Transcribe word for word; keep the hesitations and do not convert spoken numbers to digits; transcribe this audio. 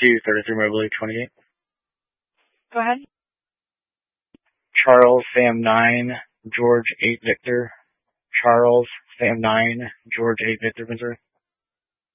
two thirty-three Mobley twenty-eight. Go ahead. Charles, Sam nine, George eight Victor. Charles, Sam nine, George eight Victor, Missouri.